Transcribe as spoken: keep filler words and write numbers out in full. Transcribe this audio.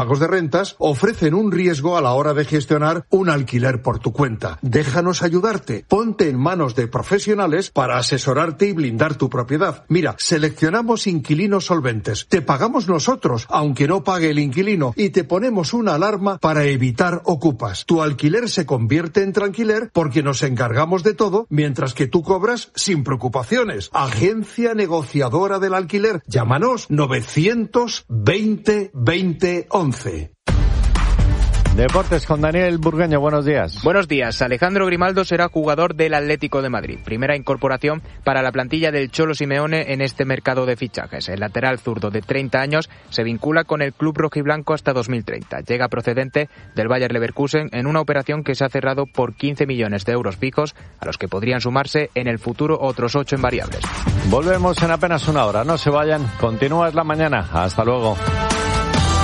pagos de rentas ofrecen un riesgo a la hora de gestionar un alquiler por tu cuenta. Déjanos ayudarte. Ponte en manos de profesionales para asesorarte y blindar tu propiedad. Mira, seleccionamos inquilinos solventes. Te pagamos nosotros, aunque no pague el inquilino, y te ponemos una alarma para evitar ocupas. Tu alquiler se convierte en tranquiler porque nos encargamos de todo, mientras que tú cobras sin preocupaciones. Agencia negociadora del alquiler. Llámanos novecientos veinte veinte once. Deportes con Daniel Burgueño, buenos días. Buenos días. Alejandro Grimaldo será jugador del Atlético de Madrid. Primera incorporación para la plantilla del Cholo Simeone en este mercado de fichajes. El lateral zurdo de treinta años se vincula con el club rojiblanco hasta dos mil treinta. Llega procedente del Bayer Leverkusen en una operación que se ha cerrado por quince millones de euros fijos, a los que podrían sumarse en el futuro otros ocho en variables. Volvemos en apenas una hora. No se vayan. Continúa Es la Mañana. Hasta luego.